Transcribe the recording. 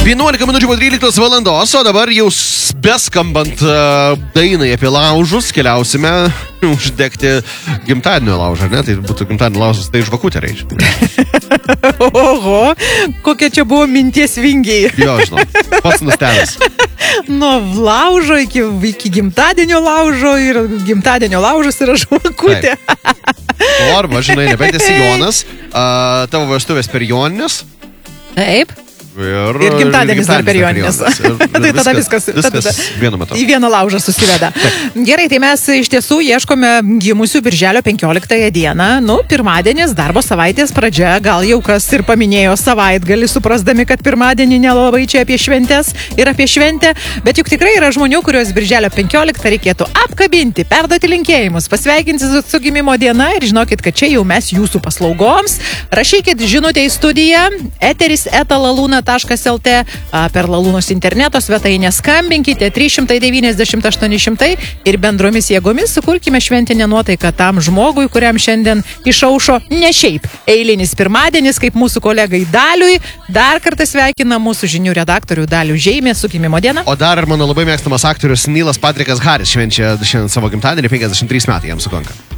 11 minučių po 13 valandos, o dabar jau beskambant dainai apie laužus, keliausime uždegti gimtadienio laužą, ne? Tai būtų gimtadienio laužas, tai žvakutė reiškia. Oho, kokie čia buvo minties vingiai. Jo, žinau, pats nustebęs. Nuo laužo iki gimtadienio laužo ir gimtadienio laužas yra žvakutė. Arba, žinai, nebent esi Jonas, tavo vestuvės per Joninės. Taip. Ir gimtadienis dar per Joninės. Tai tada viskas vienu metu. Į vieną laužą susiveda. Gerai, tai mes iš tiesų ieškome gimusių birželio 15 dieną. Pirmadienis, darbo savaitės pradžia. Gal jau kas ir paminėjo savaitgalį, suprasdami, kad pirmadienį nelabai čia apie šventes ir apie šventę. Bet juk tikrai yra žmonių, kurios birželio 15 reikėtų apkabinti, perduoti linkėjimus, pasveikinti su gimimo diena ir žinokit, kad čia jau mes jūsų paslaugoms. Rašykit žinutę į studiją, eteris@laluna.lt, per Lalūnos interneto svetainę skambinkite 390 800 ir bendromis jėgomis sukurkime šventinę nuotaiką tam žmogui, kuriam šiandien išaušo ne šiaip eilinis pirmadienis, kaip mūsų kolegai Daliui. Dar kartą sveikina mūsų žinių redaktorių Dalių Žeimė su gimimo diena. O dar ir mano labai mėgstamas aktorius Neilas Patrikas Haris švenčia šiandien savo gimtadienį, 53 metai jam sukanka.